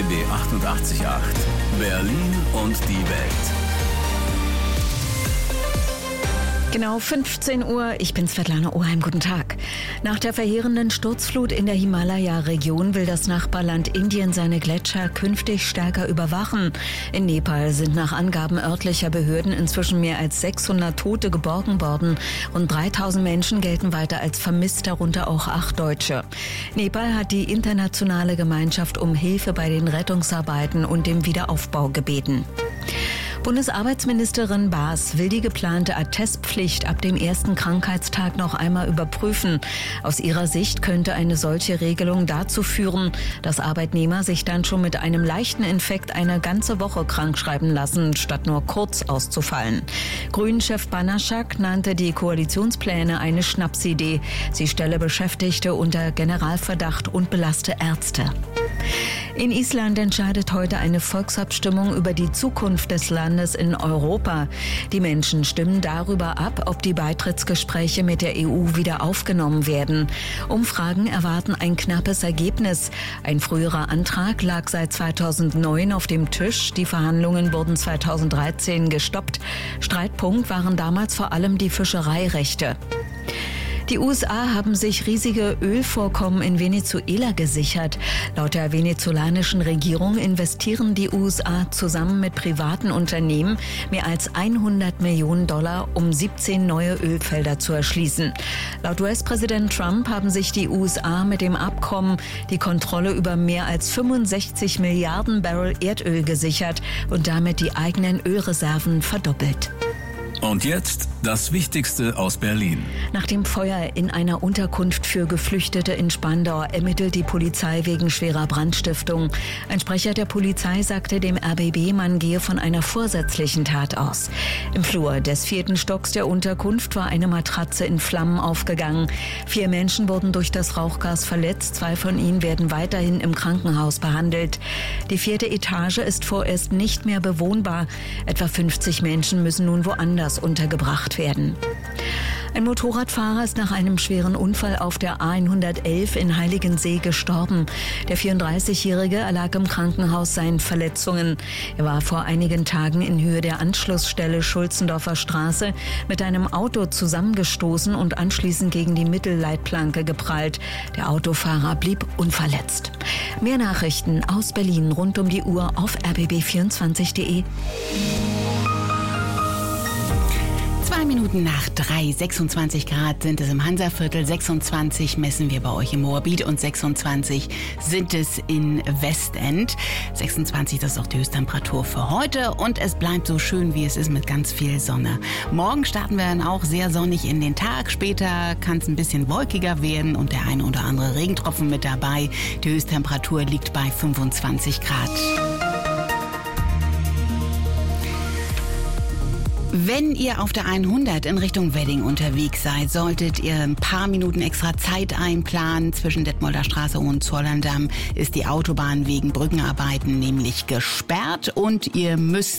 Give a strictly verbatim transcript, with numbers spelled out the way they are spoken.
B B achtundachtzig Komma acht. Berlin und die Welt. Genau fünfzehn Uhr, ich bin Svetlana Oheim, guten Tag. Nach der verheerenden Sturzflut in der Himalaya-Region will das Nachbarland Indien seine Gletscher künftig stärker überwachen. In Nepal sind nach Angaben örtlicher Behörden inzwischen mehr als sechshundert Tote geborgen worden. Rund dreitausend Menschen gelten weiter als vermisst, darunter auch acht Deutsche. Nepal hat die internationale Gemeinschaft um Hilfe bei den Rettungsarbeiten und dem Wiederaufbau gebeten. Bundesarbeitsministerin Baas will die geplante Attestpflicht ab dem ersten Krankheitstag noch einmal überprüfen. Aus ihrer Sicht könnte eine solche Regelung dazu führen, dass Arbeitnehmer sich dann schon mit einem leichten Infekt eine ganze Woche krankschreiben lassen, statt nur kurz auszufallen. Grünen-Chef Banaschak nannte die Koalitionspläne eine Schnapsidee. Sie stelle Beschäftigte unter Generalverdacht und belaste Ärzte. In Island entscheidet heute eine Volksabstimmung über die Zukunft des Landes in Europa. Die Menschen stimmen darüber ab, ob die Beitrittsgespräche mit der E U wieder aufgenommen werden. Umfragen erwarten ein knappes Ergebnis. Ein früherer Antrag lag seit zweitausendneun auf dem Tisch. Die Verhandlungen wurden zweitausenddreizehn gestoppt. Streitpunkt waren damals vor allem die Fischereirechte. Die U S A haben sich riesige Ölvorkommen in Venezuela gesichert. Laut der venezolanischen Regierung investieren die U S A zusammen mit privaten Unternehmen mehr als hundert Millionen Dollar, um siebzehn neue Ölfelder zu erschließen. Laut U S-Präsident Trump haben sich die U S A mit dem Abkommen die Kontrolle über mehr als fünfundsechzig Milliarden Barrel Erdöl gesichert und damit die eigenen Ölreserven verdoppelt. Und jetzt das Wichtigste aus Berlin. Nach dem Feuer in einer Unterkunft für Geflüchtete in Spandau ermittelt die Polizei wegen schwerer Brandstiftung. Ein Sprecher der Polizei sagte dem R B B, man gehe von einer vorsätzlichen Tat aus. Im Flur des vierten Stocks der Unterkunft war eine Matratze in Flammen aufgegangen. Vier Menschen wurden durch das Rauchgas verletzt. Zwei von ihnen werden weiterhin im Krankenhaus behandelt. Die vierte Etage ist vorerst nicht mehr bewohnbar. Etwa fünfzig Menschen müssen nun woanders untergebracht werden. Ein Motorradfahrer ist nach einem schweren Unfall auf der A hundertelf in Heiligensee gestorben. Der vierunddreißigjährige erlag im Krankenhaus seinen Verletzungen. Er war vor einigen Tagen in Höhe der Anschlussstelle Schulzendorfer Straße mit einem Auto zusammengestoßen und anschließend gegen die Mittelleitplanke geprallt. Der Autofahrer blieb unverletzt. Mehr Nachrichten aus Berlin rund um die Uhr auf r b b vierundzwanzig punkt d e. Zwei Minuten nach drei, sechsundzwanzig Grad sind es im Hansaviertel, sechsundzwanzig messen wir bei euch im Moabit und sechsundzwanzig sind es in Westend. sechsundzwanzig, das ist auch die Höchsttemperatur für heute und es bleibt so schön, wie es ist, mit ganz viel Sonne. Morgen starten wir dann auch sehr sonnig in den Tag, später kann es ein bisschen wolkiger werden und der eine oder andere Regentropfen mit dabei. Die Höchsttemperatur liegt bei fünfundzwanzig Grad. Wenn ihr auf der hundert in Richtung Wedding unterwegs seid, solltet ihr ein paar Minuten extra Zeit einplanen. Zwischen Detmolder Straße und Zollerndamm ist die Autobahn wegen Brückenarbeiten nämlich gesperrt und ihr müsst